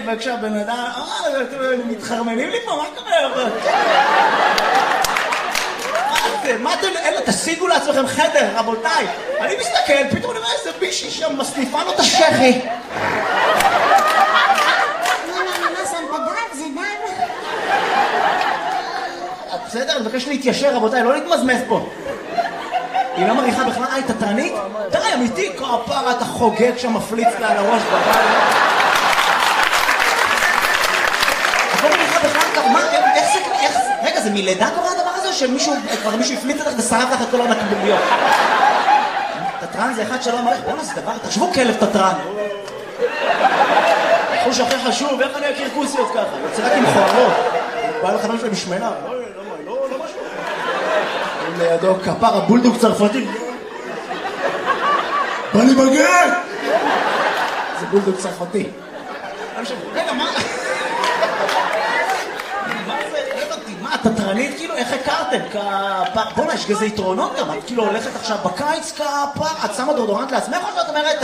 וכשהבן אדם, מתחרמנים לי פה, מה קורה? מה אתם, אלה, תשיגו לעצמכם חדר, רבותיי. אני מסתכל, פתאום אני רואה איזה בישי שם, מסניפה לו את השכי. בסדר, אני מבקש להתיישר, רבותיי, לא להתמזמז פה. היא לא מריחה בכלל, היא תתרנית? די, אמיתי, כפרה, אתה חוגג שם, מפליץ לה על הראש בבית. את לא מריחה בכלל, איך זה, רגע, זה מלידה קורה הדבר הזה, שמישהו, כבר מישהו הפליץ אותך ושרף לך את כל הנקבוביות? תתרן זה אחד שלא מריח, בואו נעשה דבר, תחשבו כלב תתרן. חוש הכי חשוב, איך אני אכיר כוסיות ככה? יוצא רק עם חוערות. בא לך משהו משמנה. לא משהו. לידו כפר הבולדוג צרפתי. בא לי בגן! זה בולדוג צרפתי. רגע, מה? מה, תתרנית כאילו? איך הכרתם? בוא'נה, יש כזה יתרונות גם. את כאילו הולכת עכשיו בקיץ כפר, את שמה דורדורנט לעצמך או שאת אומרת